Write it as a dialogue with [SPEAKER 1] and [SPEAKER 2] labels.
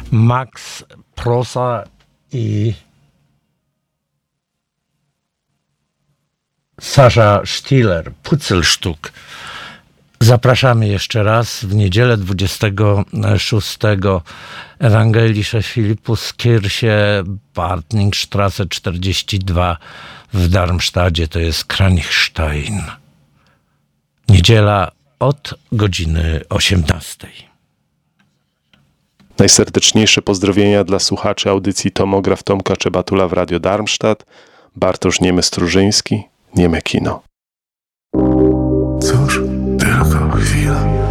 [SPEAKER 1] Max Prosa i Sascha Stiller, Puzelstück. Zapraszamy jeszcze raz w niedzielę 26 Evangelische Philippuskirche, Bartningstraße 42 w Darmstadcie, to jest Kranichstein. Niedziela od godziny 18.
[SPEAKER 2] Najserdeczniejsze pozdrowienia dla słuchaczy audycji Tomograf Tomka Czebatula w Radio Darmstadt. Bartosz Niemy-Strużyński, Nieme Kino.
[SPEAKER 3] Cóż, tylko chwila.